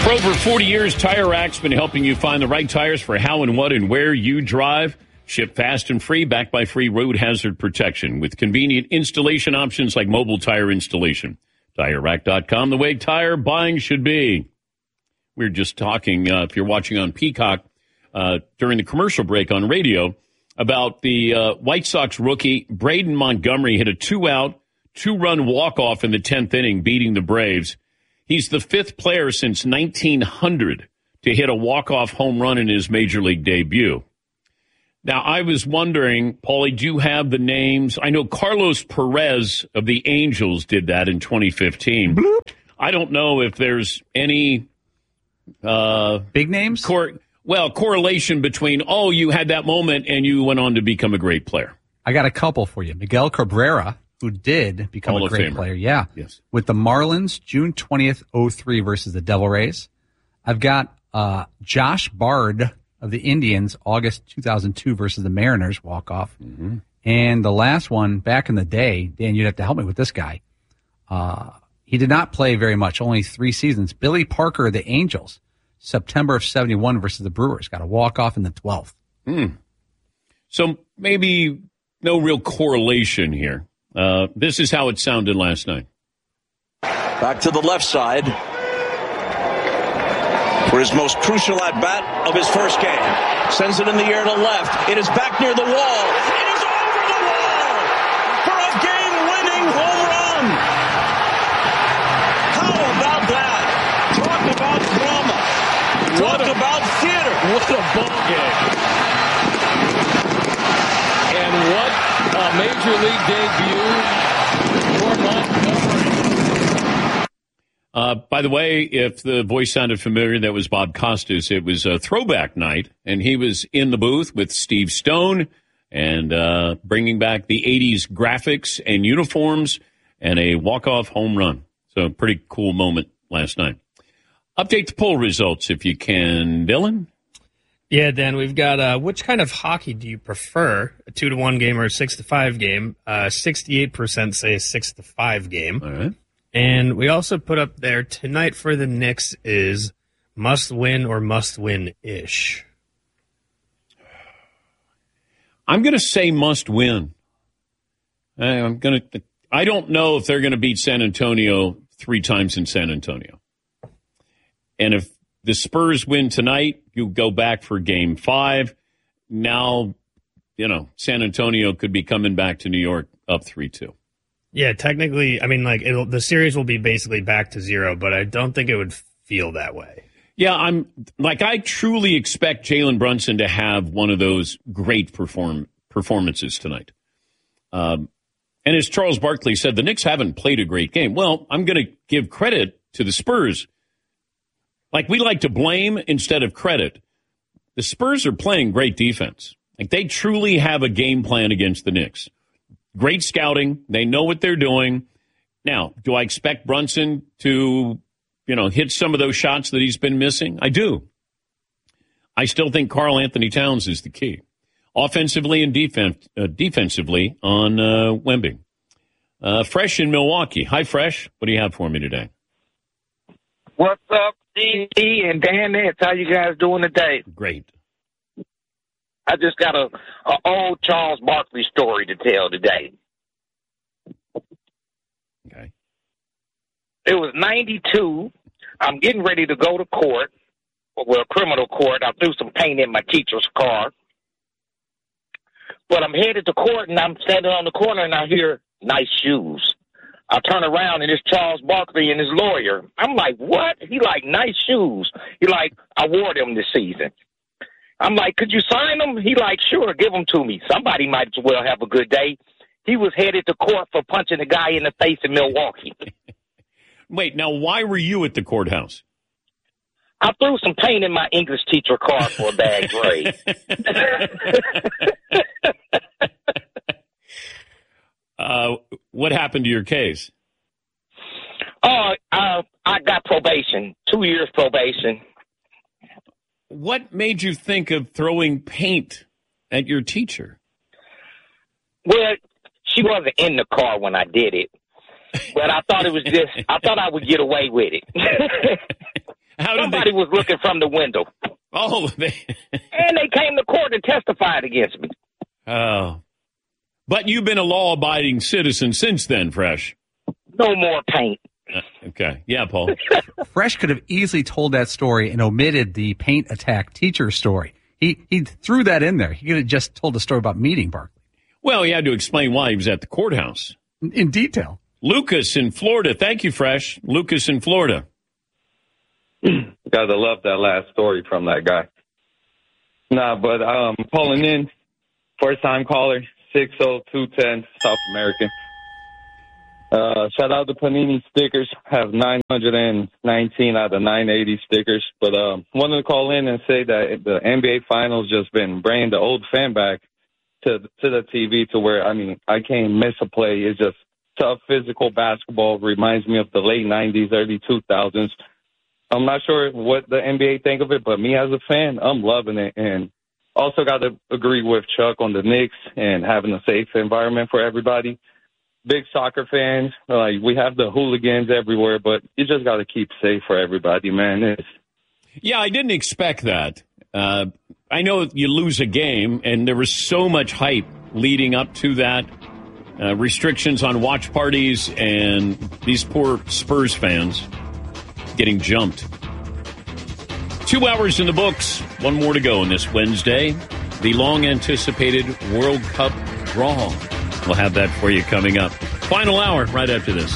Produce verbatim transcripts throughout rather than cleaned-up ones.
For over forty years, Tire Rack's been helping you find the right tires for how and what and where you drive. Ship fast and free, backed by free road hazard protection with convenient installation options like mobile tire installation. Tire Rack dot com, the way tire buying should be. We were just talking, uh, if you're watching on Peacock, uh, during the commercial break on radio, about the uh, White Sox rookie Braden Montgomery hit a two-out, two-run walk-off in the tenth inning, beating the Braves. He's the fifth player since nineteen hundred to hit a walk-off home run in his major league debut. Now, I was wondering, Paulie, do you have the names? I know Carlos Perez of the Angels did that in twenty fifteen. Bloop. I don't know if there's any uh, big names. Cor- well, correlation between, oh, you had that moment and you went on to become a great player. I got a couple for you. Miguel Cabrera, who did become Hall a of great Famer. player. Yeah. Yes. With the Marlins, June twentieth, oh three versus the Devil Rays. I've got uh, Josh Bard of the Indians, August two thousand two versus the Mariners, walk-off. Mm-hmm. And the last one, back in the day, Dan, you'd have to help me with this guy. Uh, he did not play very much, only three seasons. Billy Parker of the Angels, September of seventy-one versus the Brewers, got a walk-off in the twelfth. Hmm. So maybe no real correlation here. Uh, this is how it sounded last night. Back to the left side for his most crucial at-bat of his first game. Sends it in the air to left. It is back near the wall. It is over the wall for a game-winning home run. How about that? Talk about drama. Talk What a, about theater. What a ball game. And what a major league debut for Montgomery. Uh, by the way, if the voice sounded familiar, that was Bob Costas. It was a throwback night, and he was in the booth with Steve Stone and uh, bringing back the eighties graphics and uniforms and a walk-off home run. So a pretty cool moment last night. Update the poll results if you can, Dylan. Yeah, Dan, we've got uh, which kind of hockey do you prefer, a two to one game or a six to five game? Uh, sixty-eight percent say a six to five game. All right. And we also put up there tonight for the Knicks is must win or must win ish. I'm going to say must win. I'm going to. I don't know if they're going to beat San Antonio three times in San Antonio. And if the Spurs win tonight, you go back for game five. Now, you know, San Antonio could be coming back to New York up three two. Yeah, technically, I mean, like, it'll, the series will be basically back to zero, but I don't think it would feel that way. Yeah, I'm like, I truly expect Jalen Brunson to have one of those great perform performances tonight. Um, and as Charles Barkley said, the Knicks haven't played a great game. Well, I'm going to give credit to the Spurs. Like, we like to blame instead of credit. The Spurs are playing great defense. Like, they truly have a game plan against the Knicks. Great scouting. They know what they're doing. Now, do I expect Brunson to, you know, hit some of those shots that he's been missing? I do. I still think Karl Anthony Towns is the key. Offensively and defense, uh, defensively on uh, Wemby. Uh, Fresh in Milwaukee. Hi, Fresh. What do you have for me today? What's up, D D and Dan Nance? How you guys doing today? Great. I just got a, a old Charles Barkley story to tell today. Okay. It was ninety-two. I'm getting ready to go to court, well, criminal court. I threw some paint in my teacher's car. But I'm headed to court, and I'm standing on the corner, and I hear nice shoes. I turn around, and it's Charles Barkley and his lawyer. I'm like, what? He like, nice shoes. He like, I wore them this season. I'm like, could you sign them? He like, sure, give them to me. Somebody might as well have a good day. He was headed to court for punching a guy in the face in Milwaukee. Wait, now why were you at the courthouse? I threw some paint in my English teacher car for a bad grade. uh, what happened to your case? Oh, uh, I got probation, two years probation. What made you think of throwing paint at your teacher? Well, she wasn't in the car when I did it, but I thought it was just, I thought I would get away with it. How did Somebody they... was looking from the window. Oh, they... And they came to court and testified against me. Oh. But you've been a law-abiding citizen since then, Fresh. No more paint. Uh, okay. Yeah, Paul. Fresh could have easily told that story and omitted the paint attack teacher story. He he threw that in there. He could have just told the story about meeting Barkley. Well, he had to explain why he was at the courthouse. In, in detail. Lucas in Florida. Thank you, Fresh. Lucas in Florida. Gotta love that last story from that guy. Nah, but um, calling in, first time caller, six oh two ten, South American. Uh, shout out to Panini stickers. Have nine hundred nineteen out of nine eighty stickers. But um, wanted to call in and say that the N B A Finals just been bringing the old fan back to to the T V to where, I mean, I can't miss a play. It's just tough physical basketball. Reminds me of the late nineties, early two thousands. I'm not sure what the N B A think of it, but me as a fan, I'm loving it. And also got to agree with Chuck on the Knicks and having a safe environment for everybody. Big soccer fans, like we have the hooligans everywhere, but you just got to keep safe for everybody, man. It's... Yeah, I didn't expect that. Uh, I know you lose a game, and there was so much hype leading up to that. Uh, restrictions on watch parties, and these poor Spurs fans getting jumped. Two hours in the books. One more to go on this Wednesday. The long-anticipated World Cup draw. We'll have that for you coming up. Final hour right after this.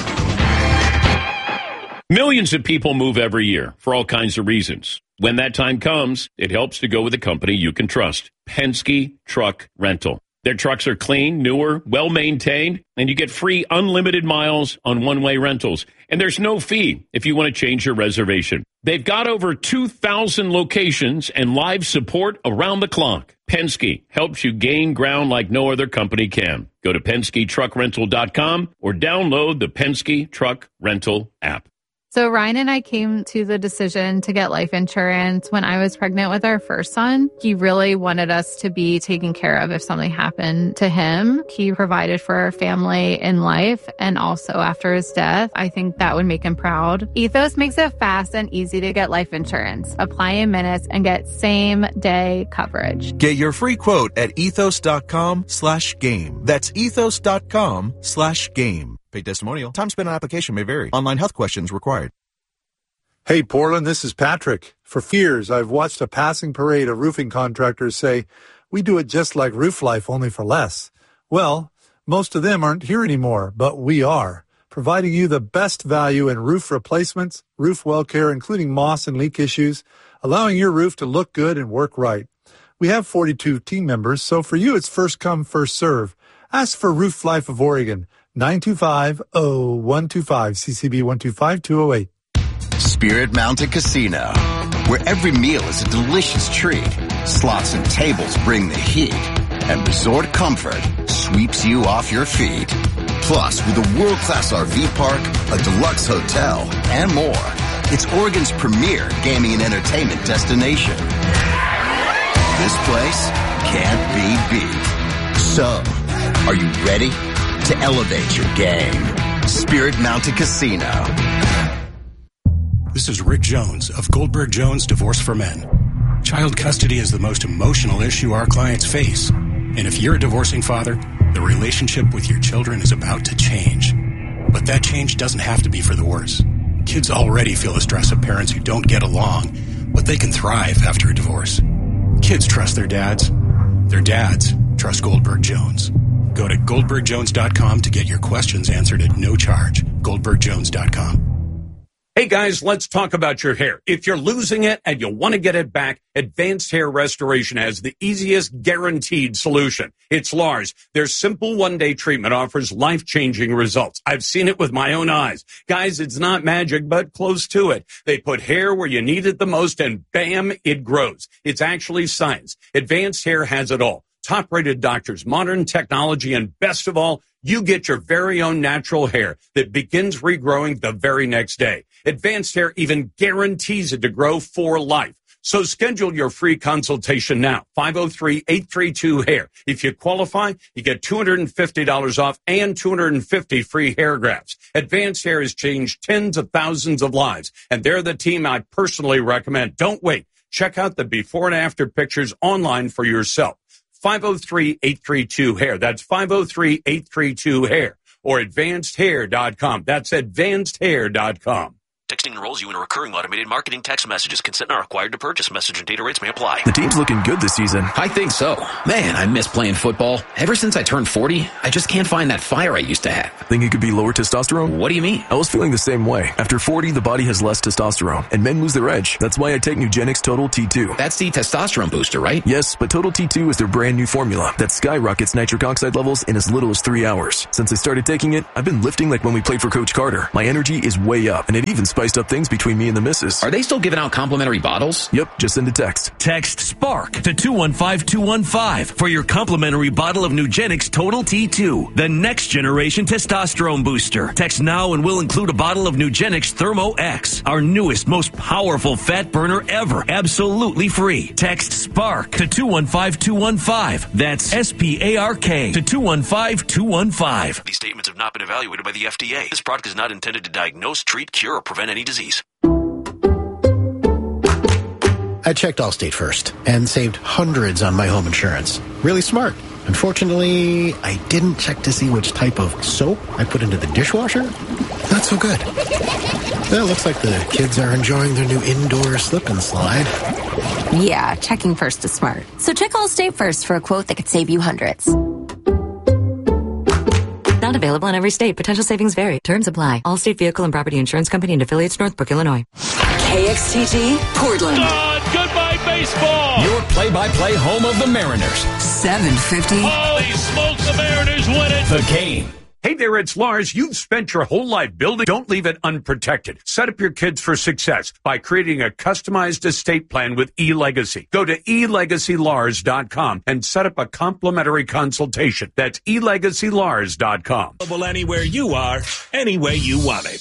Millions of people move every year for all kinds of reasons. When that time comes, it helps to go with a company you can trust. Penske Truck Rental. Their trucks are clean, newer, well-maintained, and you get free unlimited miles on one-way rentals. And there's no fee if you want to change your reservation. They've got over two thousand locations and live support around the clock. Penske helps you gain ground like no other company can. Go to Penske Truck Rental dot com or download the Penske Truck Rental app. So Ryan and I came to the decision to get life insurance when I was pregnant with our first son. He really wanted us to be taken care of if something happened to him. He provided for our family in life and also after his death. I think that would make him proud. Ethos makes it fast and easy to get life insurance. Apply in minutes and get same day coverage. Get your free quote at ethos.com slash game. That's ethos.com slash game. Paid testimonial. Time spent on application may vary. Online health questions required. Hey, Portland, this is Patrick. For years, I've watched a passing parade of roofing contractors say, we do it just like Roof Life, only for less. Well, most of them aren't here anymore, but we are, providing you the best value in roof replacements, roof well care, including moss and leak issues, allowing your roof to look good and work right. We have forty-two team members, so for you, it's first come, first serve. Ask for Roof Life of Oregon. nine two five, oh one two five, C C B one two five, two oh eight. Spirit Mountain Casino, where every meal is a delicious treat. Slots and tables bring the heat, and resort comfort sweeps you off your feet. Plus, with a world-class R V park, a deluxe hotel, and more, it's Oregon's premier gaming and entertainment destination. This place can't be beat. So, are you ready to elevate your game? Spirit Mountain Casino. This is Rick Jones of Goldberg Jones Divorce for Men. Child custody is the most emotional issue our clients face. And if you're a divorcing father, the relationship with your children is about to change. But that change doesn't have to be for the worse. Kids already feel the stress of parents who don't get along, but they can thrive after a divorce. Kids trust their dads. Their dads trust Goldberg Jones. Go to Goldberg Jones dot com to get your questions answered at no charge. Goldberg Jones dot com. Hey guys, let's talk about your hair. If you're losing it and you want to get it back, Advanced Hair Restoration has the easiest guaranteed solution. It's Lars. Their simple one-day treatment offers life-changing results. I've seen it with my own eyes. Guys, it's not magic, but close to it. They put hair where you need it the most and bam, it grows. It's actually science. Advanced Hair has it all. Top-rated doctors, modern technology, and best of all, you get your very own natural hair that begins regrowing the very next day. Advanced Hair even guarantees it to grow for life. So schedule your free consultation now. five oh three, eight three two, hair. If you qualify, you get two hundred fifty dollars off and two hundred fifty free hair grafts. Advanced Hair has changed tens of thousands of lives, and they're the team I personally recommend. Don't wait. Check out the before and after pictures online for yourself. five oh three, eight three two, hair. That's five oh three, eight three two, hair. Or advanced hair dot com. That's advanced hair dot com. Texting enrolls you in a recurring automated marketing text messages. Consent not required to purchase. Message and data rates may apply. The team's looking good this season. I think so. Man, I miss playing football. Ever since I turned forty, I just can't find that fire I used to have. Think it could be lower testosterone? What do you mean? I was feeling the same way. After forty, the body has less testosterone, and men lose their edge. That's why I take Nugenix Total T two. That's the testosterone booster, right? Yes, but Total T two is their brand new formula that skyrockets nitric oxide levels in as little as three hours. Since I started taking it, I've been lifting like when we played for Coach Carter. My energy is way up, and it even spiced up things between me and the missus. Are they still giving out complimentary bottles? Yep, just send a text. Text SPARK to two one five two one five for your complimentary bottle of Nugenix Total T two, the next generation testosterone booster. Text now and we'll include a bottle of Nugenix Thermo X, our newest, most powerful fat burner ever, absolutely free. Text SPARK to two one five two one five. That's S P A R K to two one five two one five. These statements have not been evaluated by the F D A. This product is not intended to diagnose, treat, cure, or prevent any disease. I checked Allstate first and saved hundreds on my home insurance. Really smart. Unfortunately, I didn't check to see which type of soap I put into the dishwasher. Not so good. Well, it looks like the kids are enjoying their new indoor slip and slide. Yeah, checking first is smart. So check Allstate first for a quote that could save you hundreds. Not available in every state. Potential savings vary. Terms apply. Allstate Vehicle and Property Insurance Company and affiliates, Northbrook, Illinois. K X T G, Portland. Uh, goodbye, baseball. Your play-by-play home of the Mariners. seven fifty. Holy smokes, the Mariners win it. The Game. Hey there, it's Lars. You've spent your whole life building. Don't leave it unprotected. Set up your kids for success by creating a customized estate plan with eLegacy. Go to e legacy lars dot com and set up a complimentary consultation. That's e legacy lars dot com. Available anywhere you are, any way you want it.